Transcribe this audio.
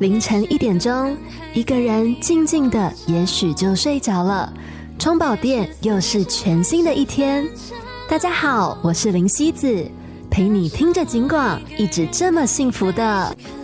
凌晨1点钟，一个人静静的也许就睡着了，充饱电又是全新的一天。大家好，我是林希子，陪你听着警广，一直这么幸福的。